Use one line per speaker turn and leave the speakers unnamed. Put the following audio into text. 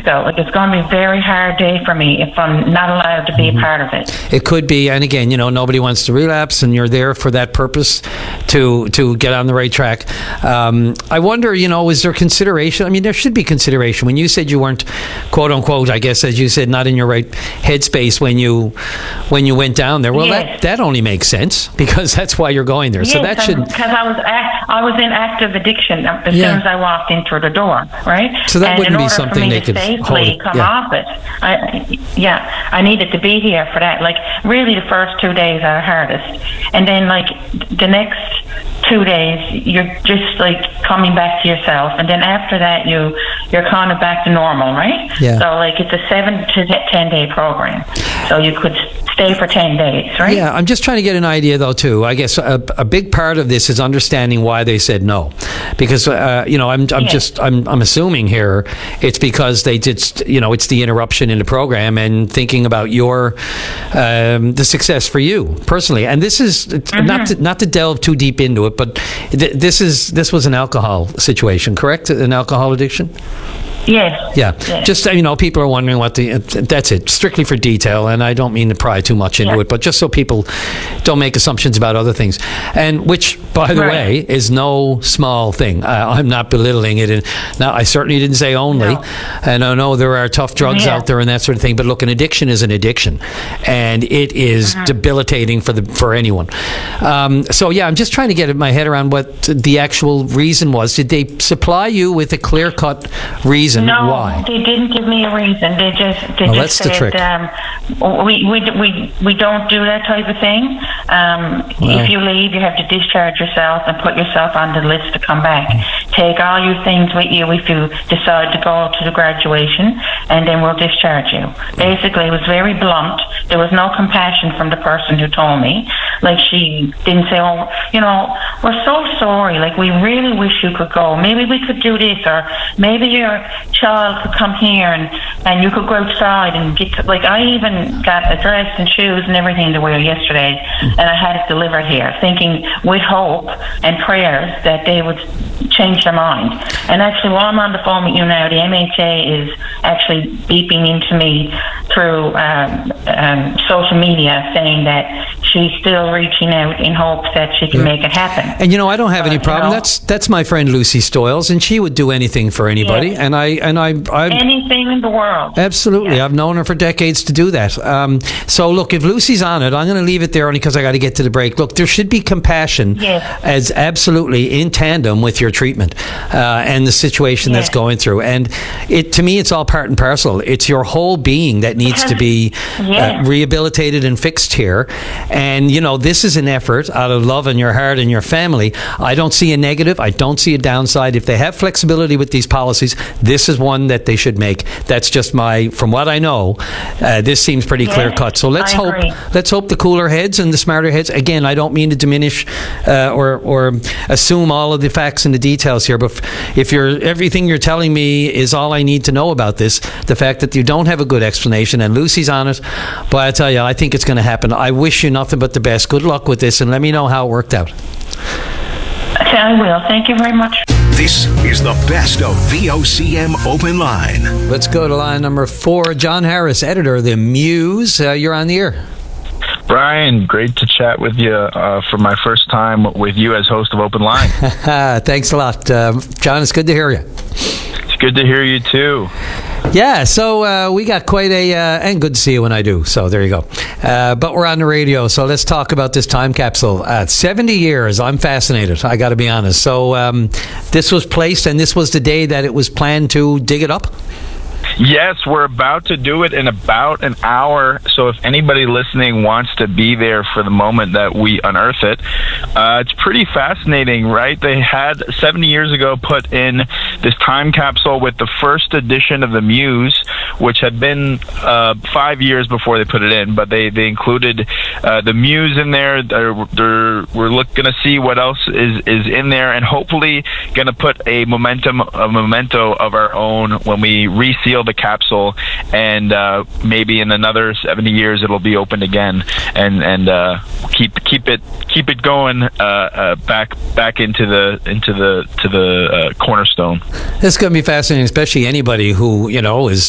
though. Like, it's going to be a very hard day for me if I'm not allowed to be a part of it.
It could be, and again, nobody wants to relapse, and you're there for that purpose to get on the right track. I wonder, is there consideration? I mean, there should be consideration. When you said you weren't, quote unquote, I guess, as you said, not in your right headspace when you went down there. Well,
yes.
that only makes sense, because that's why you're going there.
Yes,
so that should,
because I was in active addiction as soon as I walked into the door, right?
So that wouldn't be something they
could
safely
come off it. I needed to be here for that. Like, really, the first 2 days are hardest, and then like the next 2 days, you're just like coming back to yourself, and then after that, you're kind of back to normal, right?
Yeah.
So like it's a 7 to 10 day program, so you could stay for 10 days, right?
Yeah, I'm just trying to get an idea, though, too. I guess a big part of this is understanding why they said no, because I'm assuming here it's because they did, it's the interruption in the program and thinking about your the success for you personally. And this is not to delve too deep into it, but this was an alcohol situation, correct? An alcohol addiction.
Yes.
Yeah.
Yes.
Just, people are wondering that's it, strictly for detail, and I don't mean to pry too much into it, but just so people don't make assumptions about other things. And which, by the way, is no small thing. I'm not belittling it. And now, I certainly didn't say only. No. And I know there are tough drugs out there and that sort of thing, but look, an addiction is an addiction, and it is debilitating for anyone. I'm just trying to get my head around what the actual reason was. Did they supply you with a clear-cut reason?
No,
why?
They didn't give me a reason. They just
that's
said,
the trick.
We don't do that type of thing. If you leave, you have to discharge yourself and put yourself on the list to come back. Take all your things with you if you decide to go to the graduation, and then we'll discharge you. Basically, it was very blunt. There was no compassion from the person who told me. Like, she didn't say, we're so sorry. Like, we really wish you could go. Maybe we could do this, or maybe your child could come here and you could go outside and get to, like, I even got a dress and shoes and everything to wear yesterday, and I had it delivered here, thinking with hope and prayers that they would change their mind. And actually, while I'm on the phone with you now, the MHA is actually beeping into me through social media saying that she's still reaching out in hopes that she can make it happen.
And I don't have any problem. That's my friend Lucy Stoyles, and she would do anything for anybody.
Yes.
And I
anything in the world.
Absolutely, yeah. I've known her for decades to do that. So look, if Lucy's on it, I'm going to leave it there only because I got to get to the break. Look, there should be compassion, as absolutely in tandem with your treatment and the situation that's going through. And to me, it's all part and parcel. It's your whole being that needs to be rehabilitated and fixed here. And this is an effort out of love in your heart and your family. I don't see a negative. I don't see a downside. If they have flexibility with these policies, this is one that they should make. That's just from what I know, this seems pretty clear cut. So let's hope the cooler heads and the smarter heads. Again, I don't mean to diminish or assume all of the facts and the details here, but if everything you're telling me is all I need to know about this, the fact that you don't have a good explanation, and Lucy's on it, but I tell you, I think it's going to happen. I wish you nothing but the best. Good luck with this, and let me know how it worked out.
I will. Thank you very much.
This is the best of VOCM Open Line.
Let's go to line number 4. John Harris, editor of The Muse. You're on the air.
Brian, great to chat with you for my first time with you as host of Open Line.
Thanks a lot. John, it's good to hear you.
It's good to hear you, too.
Yeah, so we got quite and good to see you when I do, so there you go. But we're on the radio, so let's talk about this time capsule. 70 years, I'm fascinated, I got to be honest. So this was placed, and this was the day that it was planned to dig it up?
Yes, we're about to do it in about an hour, so if anybody listening wants to be there for the moment that we unearth it, it's pretty fascinating, right? They had 70 years ago put in this time capsule with the first edition of The Muse, which had been 5 years before they put it in, but they included The Muse in there. We're going to see what else is in there, and hopefully going to put a memento of our own when we reseal the capsule, and maybe in another 70 years it'll be opened again, and keep it going back into the cornerstone.
This is going to be fascinating, especially anybody who is